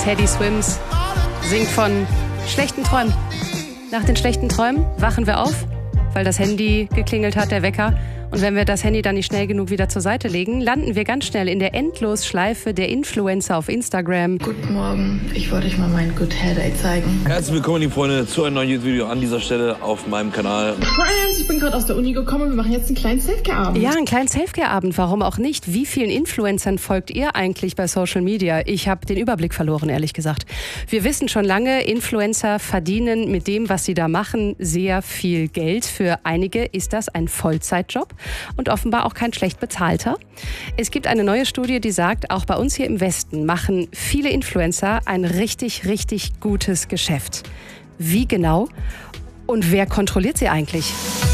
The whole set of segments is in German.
Teddy Swims singt von schlechten Träumen. Nach den schlechten Träumen wachen wir auf, weil das Handy geklingelt hat, der Wecker. Und wenn wir das Handy dann nicht schnell genug wieder zur Seite legen, landen wir ganz schnell in der Endlosschleife der Influencer auf Instagram. Guten Morgen, ich wollte euch mal mein Good Hair Day zeigen. Herzlich willkommen, liebe Freunde, zu einem neuen YouTube-Video an dieser Stelle auf meinem Kanal. Ich bin gerade aus der Uni gekommen und wir machen jetzt einen kleinen Selfcare-Abend. Ja, einen kleinen Selfcare-Abend, warum auch nicht? Wie vielen Influencern folgt ihr eigentlich bei Social Media? Ich habe den Überblick verloren, ehrlich gesagt. Wir wissen schon lange, Influencer verdienen mit dem, was sie da machen, sehr viel Geld. Für einige ist das ein Vollzeitjob und offenbar auch kein schlecht bezahlter. Es gibt eine neue Studie, die sagt, auch bei uns hier im Westen machen viele Influencer ein richtig, richtig gutes Geschäft. Wie genau? Und wer kontrolliert sie eigentlich?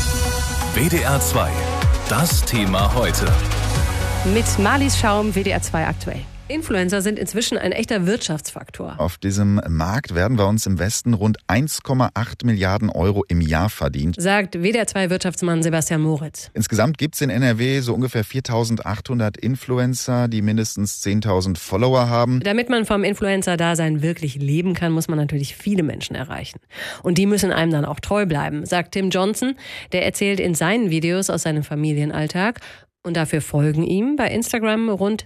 WDR 2, das Thema heute. Mit Marlies Schaum, WDR 2 aktuell. Influencer sind inzwischen ein echter Wirtschaftsfaktor. Auf diesem Markt werden bei uns im Westen rund 1,8 Milliarden Euro im Jahr verdient, sagt WDR 2 Wirtschaftsmann Sebastian Moritz. Insgesamt gibt es in NRW so ungefähr 4.800 Influencer, die mindestens 10.000 Follower haben. Damit man vom Influencer-Dasein wirklich leben kann, muss man natürlich viele Menschen erreichen. Und die müssen einem dann auch treu bleiben, sagt Tim Johnson. Der erzählt in seinen Videos aus seinem Familienalltag. Und dafür folgen ihm bei Instagram rund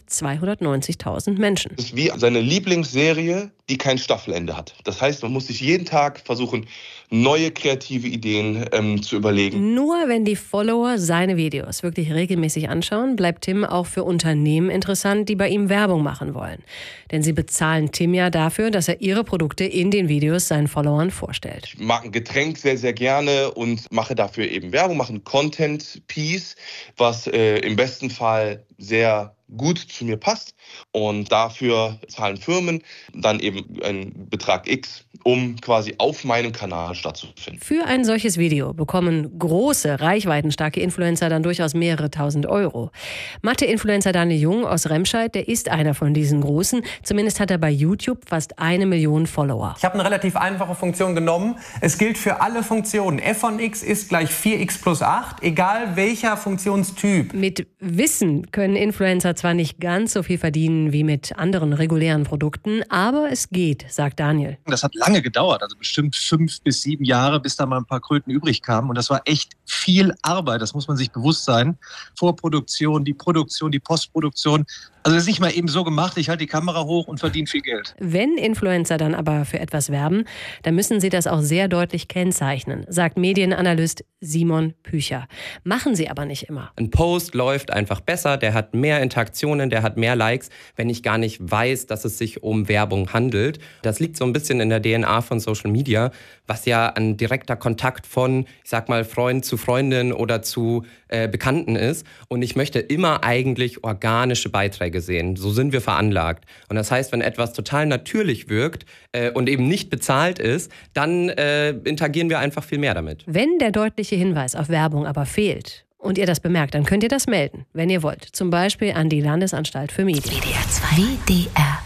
290.000 Menschen. Das ist wie seine Lieblingsserie, die kein Staffelende hat. Das heißt, man muss sich jeden Tag versuchen, neue kreative Ideen zu überlegen. Nur wenn die Follower seine Videos wirklich regelmäßig anschauen, bleibt Tim auch für Unternehmen interessant, die bei ihm Werbung machen wollen. Denn sie bezahlen Tim ja dafür, dass er ihre Produkte in den Videos seinen Followern vorstellt. Ich mag ein Getränk sehr, sehr gerne und mache dafür eben Werbung, mache ein Content-Piece, was im besten Fall sehr gut zu mir passt. Und dafür zahlen Firmen dann eben einen Betrag X, um quasi auf meinem Kanal stattzufinden. Für ein solches Video bekommen große, reichweitenstarke Influencer dann durchaus mehrere tausend Euro. Mathe-Influencer Daniel Jung aus Remscheid, der ist einer von diesen Großen. Zumindest hat er bei YouTube fast 1 Million Follower. Ich habe eine relativ einfache Funktion genommen. Es gilt für alle Funktionen. f von x ist gleich 4x plus 8, egal welcher Funktionstyp. Mit Wissen können Influencer zwar nicht ganz so viel verdienen wie mit anderen regulären Produkten, aber es geht, sagt Daniel. Das hat lange gedauert, also bestimmt 5 bis 7 Jahre, bis da mal ein paar Kröten übrig kamen. Und das war echt viel Arbeit, das muss man sich bewusst sein. Vorproduktion, die Postproduktion. Also das ist nicht mal eben so gemacht, ich halte die Kamera hoch und verdiene viel Geld. Wenn Influencer dann aber für etwas werben, dann müssen sie das auch sehr deutlich kennzeichnen, sagt Medienanalyst Simon Pücher. Machen sie aber nicht immer. Ein Post läuft einfach besser, der hat mehr Interaktionen, der hat mehr Likes, wenn ich gar nicht weiß, dass es sich um Werbung handelt. Das liegt so ein bisschen in der DNA von Social Media, was ja ein direkter Kontakt von, ich sag mal, Freund zu Freundin oder zu Bekannten ist. Und ich möchte immer eigentlich organische Beiträge sehen. So sind wir veranlagt. Und das heißt, wenn etwas total natürlich wirkt und eben nicht bezahlt ist, dann interagieren wir einfach viel mehr damit. Wenn der deutliche Hinweis auf Werbung aber fehlt und ihr das bemerkt, dann könnt ihr das melden, wenn ihr wollt. Zum Beispiel an die Landesanstalt für Medien. WDR 2. WDR